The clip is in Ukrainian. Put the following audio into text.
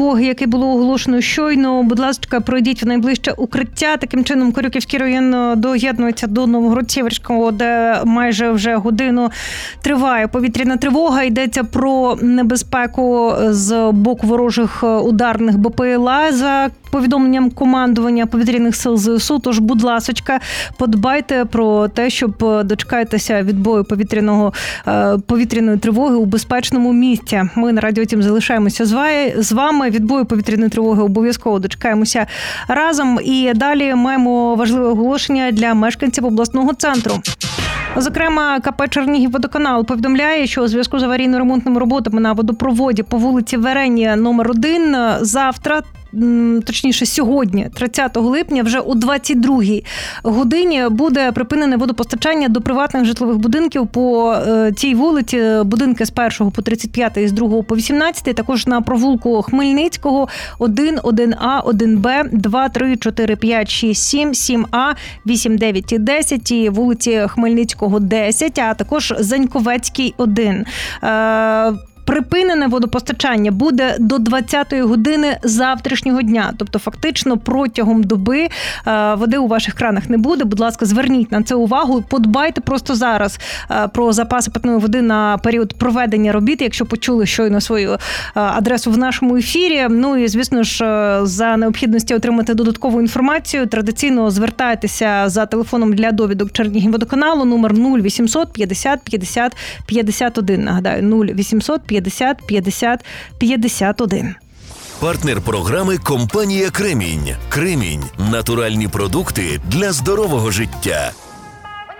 Яке було оголошено щойно, будь ласка, пройдіть в найближче укриття. Таким чином, Корюківський район доєднується до Новоград-Сіверського, де майже вже годину триває повітряна тривога. Йдеться про небезпеку з боку ворожих ударних БПЛА за повідомленням командування повітряних сил ЗСУ. Тож, будь ласочка, подбайте про те, щоб дочекатися відбою повітряної тривоги у безпечному місці. Ми на Радіо Тім залишаємося з вами. Відбою повітряної тривоги обов'язково дочекаємося разом. І далі маємо важливе оголошення для мешканців обласного центру. Зокрема, КП «Чернігівводоканал» повідомляє, що у зв'язку з аварійно-ремонтними роботами на водопроводі по вулиці Веренія номер 1 завтра, точніше сьогодні, 30 липня, вже о 22-й годині буде припинене водопостачання до приватних житлових будинків по цій вулиці. Будинки з 1 по 35 і з 2 по 18, також на провулку Хмельницького 1, 1А, 1Б, 2, 3, 4, 5, 6, 7, 7А, 8, 9 і 10, і вулиці Хмельницького 10, а також Заньковецький 1. Припинене водопостачання буде до 20-ї години завтрашнього дня. Тобто, фактично, протягом доби води у ваших кранах не буде. Будь ласка, зверніть на це увагу. Подбайте просто зараз про запаси питної води на період проведення робіт, якщо почули щойно свою адресу в нашому ефірі. Ну і, звісно ж, за необхідності отримати додаткову інформацію, традиційно звертайтеся за телефоном для довідок Чернігівводоканалу номер 0800 50 50 51. Нагадаю, 0800 50 50 51. Партнер програми – компанія «Кремінь». «Кремінь» – натуральні продукти для здорового життя.